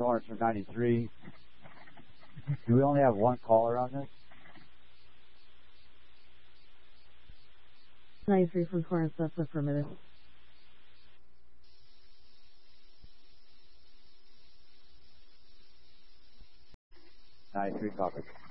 Hornets from 93. Do we only have one caller on this? 93 from Torrance, that's affirmative. 93 copy.